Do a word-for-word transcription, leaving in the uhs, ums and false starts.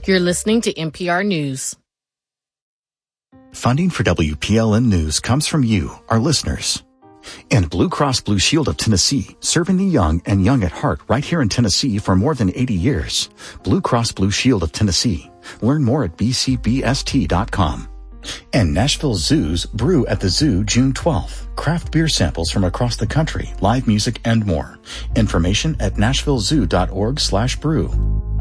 You're listening to N P R News. Funding for W P L N News comes from you, our listeners. And Blue Cross Blue Shield of Tennessee, serving the young and young at heart right here in Tennessee for more than eighty years. Blue Cross Blue Shield of Tennessee. Learn more at b c b s t dot com. And Nashville Zoo's Brew at the Zoo June twelfth. Craft beer samples from across the country, live music, and more. Information at nashville zoo dot org slash brew.